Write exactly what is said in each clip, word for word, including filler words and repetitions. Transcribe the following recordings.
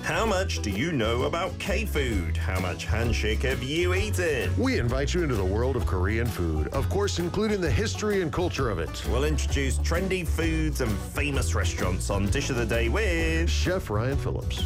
How much do you know about K-food? How much handshake have you eaten? We invite you into the world of Korean food, of course, including the history and culture of it. We'll introduce trendy foods and famous restaurants on Dish of the Day with Chef Ryan Phillips.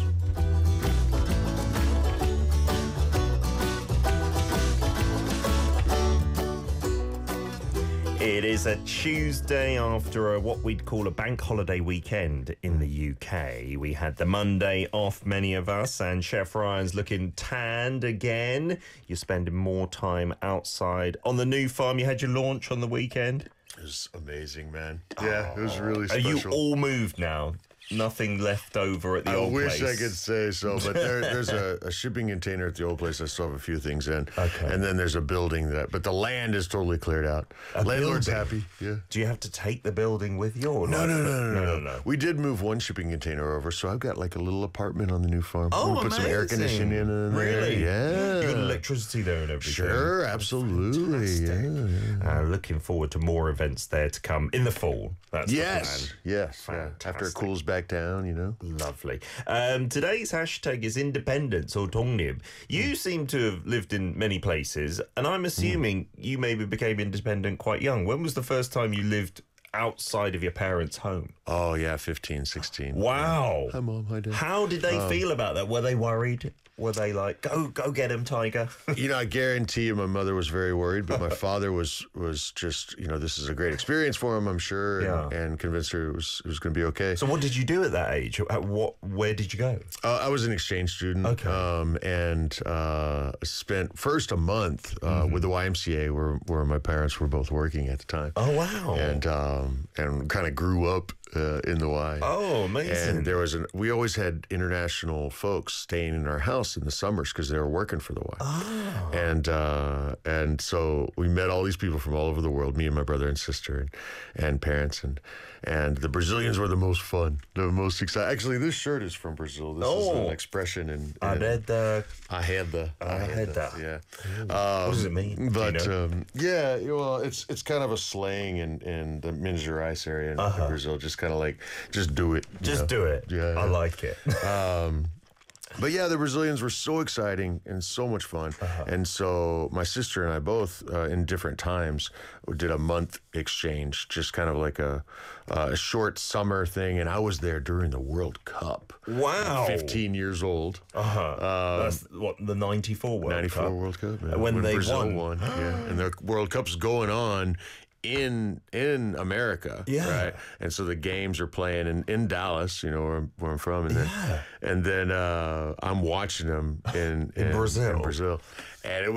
It is a Tuesday after a, what we'd call a bank holiday weekend in the U K. We had the Monday off, many of us, and Chef Ryan's looking tanned again. You're spending more time outside on the new farm. You had your launch on the weekend. It was amazing, man. Yeah, it was really Are special. you all moved now? Nothing left over at the I old wish place? I could say so, but there, there's a, a shipping container at the old place. I still have a few things in. Okay. And then there's a building that, but the land is totally cleared out. A Landlord's building? happy. Yeah. Do you have to take the building with you? Or No, not? no, no, no, no, no, no. We did move one shipping container over, so I've got like a little apartment on the new farm. Oh, we put some air amazing. conditioning in there. Really? Yeah. You got electricity there and everything? Sure, absolutely. Yeah, yeah. Uh, looking forward to more events there to come in the fall. That's the Yes, plan. yes. Yeah. After it Fantastic. cools back down, you know. Lovely. Um, today's hashtag is independence or 동립. You seem to have lived in many places, and I'm assuming you maybe became independent quite young. When was the first time you lived outside of your parents' home? Oh, yeah, fifteen, sixteen. Wow. Hi, Mom. Hi, Dad. How did they feel about that? Were they worried? Were they like, go, go get him, Tiger? You know, I guarantee you my mother was very worried, but my father was was just, you know, this is a great experience for him, I'm sure, and, Yeah. and convinced her it was, it was going to be okay. So what did you do at that age? At what? Where did you go? Uh, I was an exchange student, Okay. um, and uh, spent first a month uh, with the Y M C A, where where my parents were both working at the time, Oh, wow. and um, and kind of grew up uh, in the Y. Oh, amazing. And there was an. We always had international folks staying in our house in the summers because they were working for the Y. Oh. And uh, and so we met all these people from all over the world. Me and my brother and sister and, and parents and and the Brazilians were the most fun, the most exciting. Actually, this shirt is from Brazil. This is Oh. an expression in. in I read the... I had the. I had the. Yeah. What does it mean? Do you But know? um, yeah, well, it's it's kind of a slang in, in the Minas Gerais area in, in Brazil. Just kind of like, just do it. you Uh-huh. Just know? do it. Yeah, I yeah. like it. Um, but yeah, the Brazilians were so exciting and so much fun. And so my sister and I both, uh, in different times, did a month exchange, just kind of like a, uh, a short summer thing. And I was there during the World Cup. Wow. fifteen years old. Uh-huh. That's what, the ninety-four World ninety-four Cup? World Cup. yeah. When they Brazil won. yeah. And the World Cup's going on in in America, Yeah. right? And so the games are playing in, in Dallas, you know, where, I'm- where I'm from, and then and then uh, I'm watching them in, In Brazil. in Brazil, and it was